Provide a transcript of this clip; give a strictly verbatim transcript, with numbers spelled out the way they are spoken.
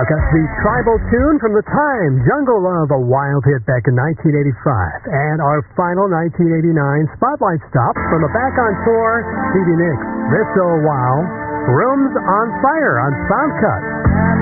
Got the tribal tune from the time, Jungle Love, a wild hit back in nineteen eighty-five. And our final nineteen eighty-nine spotlight stop from a back on tour, Stevie Nicks. This so while, Rooms on Fire on Soundcut.